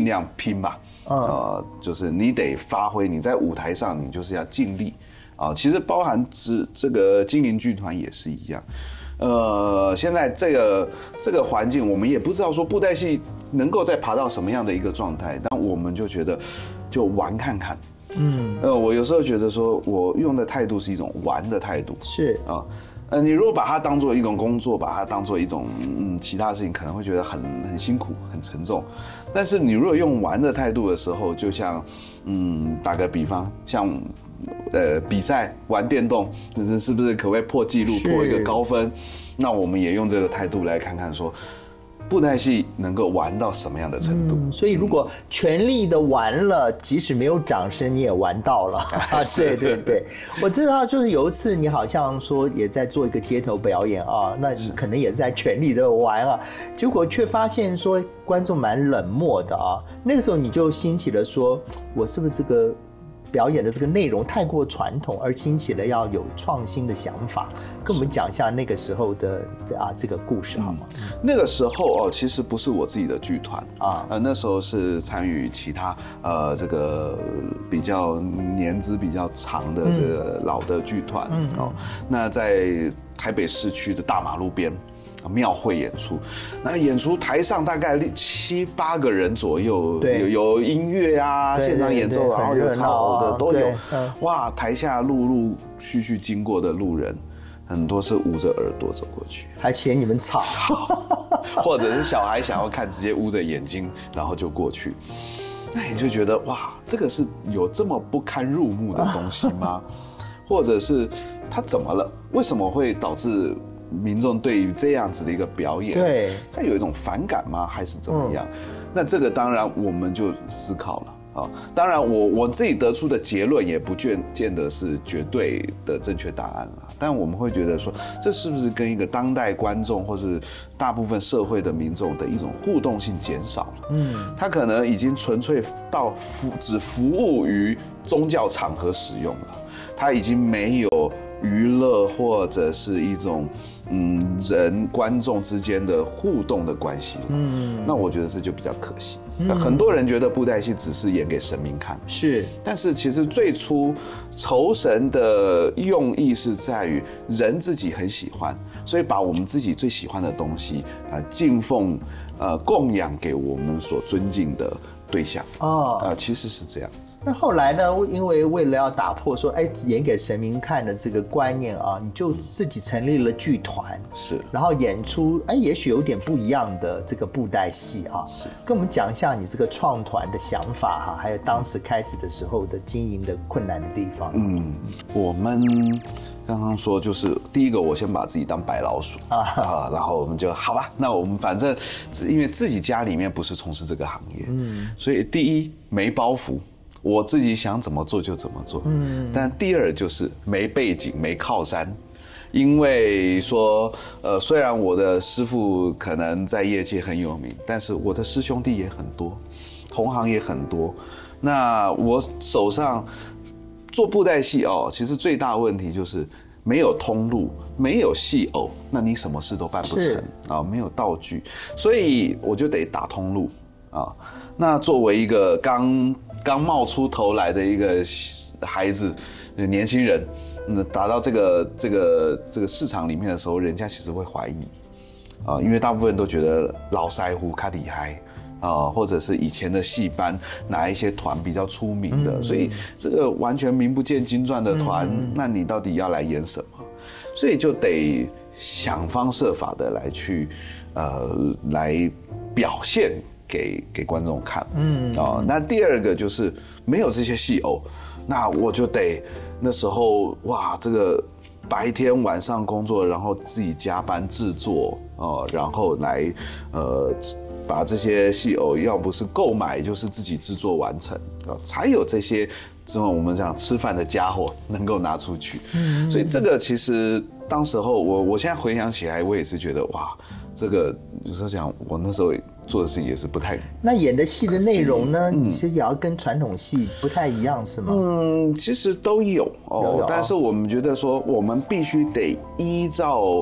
量拼吧，就是你得发挥，你在舞台上你就是要尽力啊。其实包含这个经营剧团也是一样。现在这个环境，我们也不知道说布袋戏能够再爬到什么样的一个状态，但我们就觉得就玩看看。我有时候觉得说，我用的态度是一种玩的态度， 是啊。你如果把它当做一种工作，把它当做一种其他事情，可能会觉得很辛苦、很沉重。但是你如果用玩的态度的时候，就像打个比方，像比赛玩电动，是不是可不可以破纪录、破一个高分？那我们也用这个态度来看看说，布袋戏能够玩到什么样的程度？ 所以如果全力的玩了，即使没有掌声，你也玩到了啊！对，我知道，就是有一次你好像说也在做一个街头表演啊，那你可能也在全力的玩啊，结果却发现说观众蛮冷漠的啊。那个时候你就兴起了说，我是不是这个表演的这个内容太过传统，而兴起了要有创新的想法，跟我们讲一下那个时候的这个故事好吗？ 那个时候其实不是我自己的剧团那时候是参与其他这个比较年资比较长的这个老的剧团那在台北市区的大马路边。庙会演出，那演出台上大概7、8个人左右，有音乐啊，现场演奏，然后有唱舞的都有。哇，台下陆陆续续经过的路人，很多是捂着耳朵走过去， 还嫌你们吵， 或者是小孩想要看，直接捂着眼睛，然后就过去。那你就觉得哇，这个是有这么不堪入目的东西吗？或者是他怎么了？为什么会导致？民众对于这样子的一个表演， 对， 他有一种反感吗？还是怎么样？那这个当然我们就思考了啊。当然我自己得出的结论也不见得是绝对的正确答案了，但我们会觉得说，这是不是跟一个当代观众或是大部分社会的民众的一种互动性减少了？他可能已经纯粹到只服务于宗教场合使用了，他已经没有娱乐或者是一种观众之间的互动的关系了。那我觉得这就比较可惜。很多人觉得布袋戏只是演给神明看， 是， 但是其实最初酬神的用意是在于人自己很喜欢，所以把我们自己最喜欢的东西敬奉供养给我们所尊敬的对象其实是这样子。 那后来呢？因为为了要打破说，演给神明看的这个观念你就自己成立了剧团， 是， 然后演出，也许有点不一样的这个布袋戏是， 跟我们讲一下你这个创团的想法还有当时开始的时候的经营的困难的地方。 我们刚刚说就是第一个，我先把自己当白老鼠然后我们就好吧，那我们反正因为自己家里面不是从事这个行业，所以第一没包袱，我自己想怎么做就怎么做，但第二就是没背景没靠山。因为说虽然我的师父可能在业界很有名，但是我的师兄弟也很多，同行也很多。那我手上做布袋戏其实最大的问题就是没有通路，没有戏偶，那你什么事都办不成没有道具，所以我就得打通路那作为一个刚冒出头来的一个孩子，年轻人，打到这个市场里面的时候，人家其实会怀疑因为大部分都觉得老师傅较厉害或者是以前的戏班哪一些团比较出名的，所以这个完全名不见经传的团，那你到底要来演什么？所以就得想方设法的来去来表现给观众看。那第二个就是没有这些戏偶，那我就得那时候哇，这个白天晚上工作，然后自己加班制作然后来把这些戏偶要不是购买就是自己制作完成才有这些这种我们讲吃饭的家伙能够拿出去。所以这个其实当时候我现在回想起来，我也是觉得哇，这个有时候讲我那时候做的事情也是不太。 那演的戏的内容呢，其实也要跟传统戏不太一样是吗？ 其实都有但是我们觉得说我们必须得依照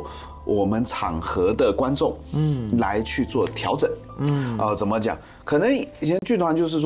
我们场合的观众，来去做调整。怎么讲？可能以前剧团就是说。